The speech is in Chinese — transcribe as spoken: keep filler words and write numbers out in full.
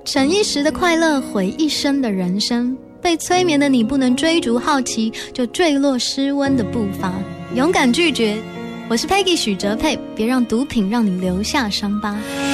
逞一时的快乐，毁一生的人生。被催眠的你不能追逐好奇，就坠落失温的步伐。勇敢拒绝。我是 Peggy 许哲佩，别让毒品让你留下伤疤。